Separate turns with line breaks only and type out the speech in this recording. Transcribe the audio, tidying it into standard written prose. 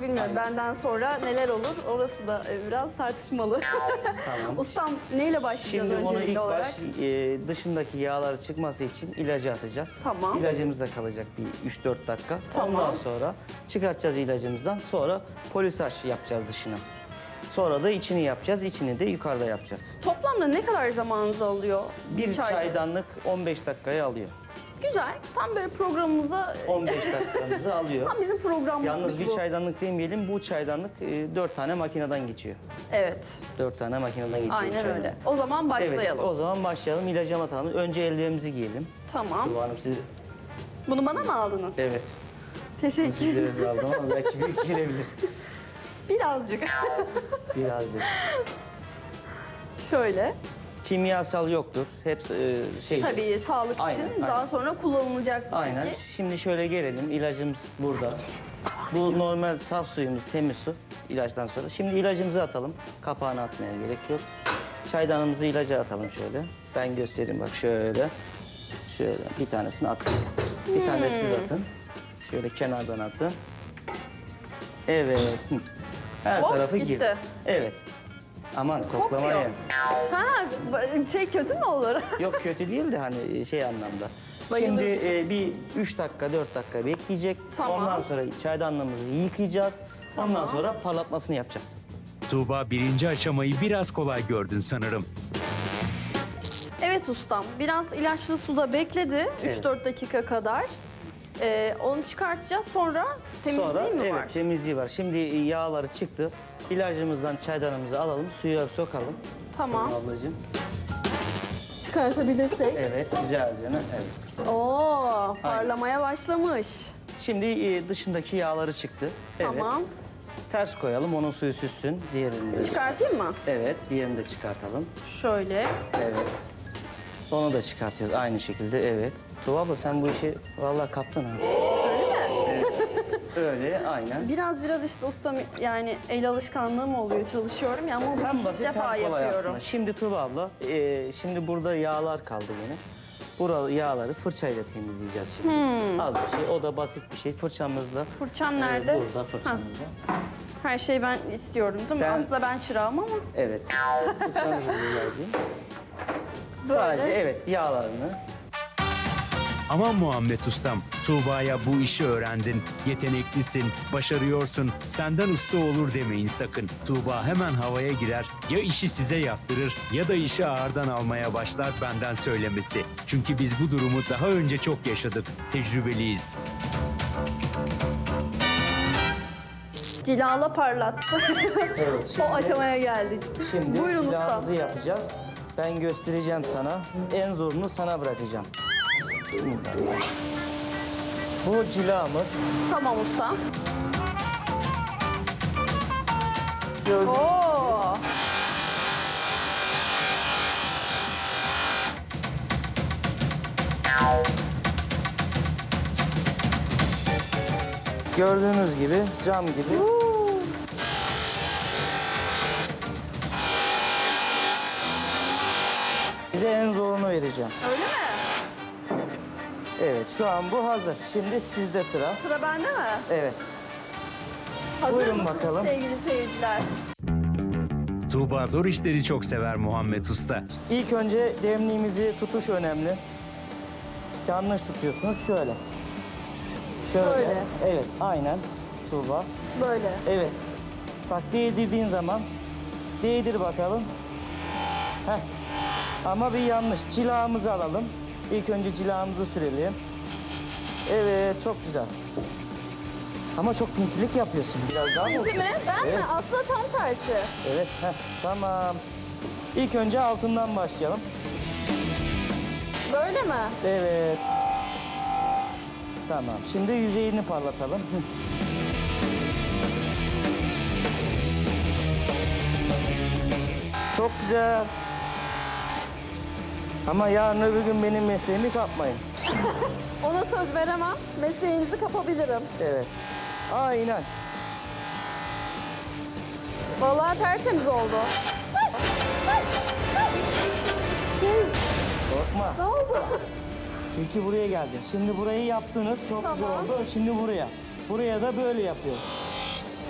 bilmiyorum. Benden sonra neler olur orası da biraz tartışmalı.
Tamam.
Ustam neyle başlayacağız
Şimdi onu
öncelikli
ilk
olarak?
baş dışındaki yağları çıkması için ilacı atacağız.
Tamam.
İlacımız da kalacak bir 3-4 dakika.
Tamam.
Ondan sonra çıkartacağız ilacımızdan. Sonra polisaj yapacağız dışına. Sonra da içini yapacağız. İçini de yukarıda yapacağız.
Toplamda ne kadar zamanınızı alıyor?
Bir çaydanlık 15 dakikayı alıyor.
Güzel. Tam böyle programımıza...
15 dakikamızı alıyor.
Tam bizim programımız
Yalnız bir
bu.
çaydanlık demeyelim, bu çaydanlık 4 tane makineden geçiyor.
Evet.
4 tane makineden geçiyor.
Aynen
çaydanlık.
öyle. O zaman başlayalım.
Evet, o zaman başlayalım. İlacı atalım. Önce ellerimizi giyelim.
Tamam.
Tuğba Hanım siz...
Bunu bana mı aldınız?
Evet.
Teşekkür ederim.
Sizlere aldım ama belki büyük girebilir.
Birazcık.
Birazcık.
Şöyle.
Kimyasal yoktur. Hep şey...
Tabii sağlık
Aynen,
için
aynen.
daha sonra kullanılacak.
Aynen.
bilgi.
Şimdi şöyle gelelim. İlacımız burada. Bu normal saf suyumuz, temiz su ilaçtan sonra. Şimdi ilacımızı atalım. Kapağını atmaya gerek yok. Çaydanımızı ilaca atalım şöyle. Ben göstereyim bak şöyle. Şöyle bir tanesini attım. Bir tane de siz atın. Şöyle kenardan atın. Evet. Her
Hop,
tarafı
gitti.
girdi. Evet. Aman koklamayın.
Ha, şey kötü mü olur?
Yok kötü değil de hani şey anlamda.
Bayılırım.
Şimdi bir 3 dakika 4 dakika bekleyecek.
Tamam.
Ondan sonra çaydanlığımızı yıkayacağız. Ondan
Tamam.
sonra parlatmasını yapacağız.
Tuğba birinci aşamayı biraz kolay gördün sanırım.
Evet ustam. Biraz ilaçlı suda bekledi. 3-4 dakika kadar. Onu çıkartacağız. Sonra temizliği
Sonra
mi
evet
var?
temizliği var. Şimdi yağları çıktı. İlacımızdan çaydanımızı alalım. Suya sokalım.
Tamam.
Ablacığım.
Çıkartabilirsek.
Evet güzelce. Evet.
Oo, parlamaya başlamış.
Şimdi dışındaki yağları çıktı. Evet.
Tamam.
Ters koyalım. Onun suyu süssün. Diğerini de.
Çıkartayım mı?
Evet. Diğerini de çıkartalım.
Şöyle.
Evet. Onu da çıkartıyoruz aynı şekilde, evet. Tuğba abla sen bu işi vallahi kaptın ha.
Öyle mi?
Evet. Öyle, aynen.
Biraz işte ustam yani el alışkanlığım oluyor, çalışıyorum ya ama bu
Hem
işi ilk
basit hem
defa
kolay
yapıyorum.
aslında. Şimdi Tuğba abla, şimdi burada yağlar kaldı yine. Burada yağları fırçayla temizleyeceğiz şimdi. Az bir şey, o da basit bir şey. Fırçamızla.
Fırçam nerede?
Burada fırçamızla.
Her şeyi ben istiyorum değil mi? Aslında ben çırağım ama
Evet. Fırçamızı verdiğim.
böyle.
Sadece evet yağlarını.
Aman Muhammed Ustam, Tuğba'ya bu işi öğrendin, yeteneklisin, başarıyorsun, senden usta olur demeyin sakın. Tuğba hemen havaya girer, ya işi size yaptırır ya da işi ağırdan almaya başlar benden söylemesi. Çünkü biz bu durumu daha önce çok yaşadık, tecrübeliyiz.
Cilala parlat.
Evet.
O aşamaya geldik.
Şimdi
Buyurun ustam.
silahımızı yapacağız. Ben göstereceğim sana. En zorunu sana bırakacağım. Bismillah. Bu cilamız.
Tamam ustam.
Gördüğünüz
Oo.
Gördüğünüz gibi cam gibi. Size en zorunu vereceğim.
Öyle mi?
Evet şu an bu hazır. Şimdi sizde sıra.
Sıra bende mi?
Evet.
Hazır
Buyurun
mısınız
bakalım.
sevgili seyirciler?
Tuğba zor işleri çok sever Muhammed Usta.
İlk önce demliğimizi tutuş önemli. Yanlış tutuyorsunuz şöyle. Şöyle.
Böyle.
Evet aynen. Tuğba.
Böyle.
Evet. Bak değdirdiğin zaman değdir bakalım. Heh. Ama bir yanlış. Cilamızı alalım. İlk önce cilamızı sürelim. Evet çok güzel. Ama çok pintilik yapıyorsun. Biraz daha mı?
Değil mi? Ben
Evet.
mi? Aslında tam tersi.
Evet. Heh. Tamam. İlk önce altından başlayalım.
Böyle mi?
Evet. Tamam. Şimdi yüzeyini parlatalım. Çok güzel. Ama yarın öbür gün benim mesleğimi kapmayın.
Ona söz veremem. Mesleğinizi kapabilirim.
Evet. Aynen.
Vallahi tertemiz oldu.
Korkma.
Ne oldu?
Çünkü buraya geldin. Şimdi burayı yaptınız. Çok güzel
Tamam.
oldu. Şimdi buraya. Buraya da böyle yapıyoruz.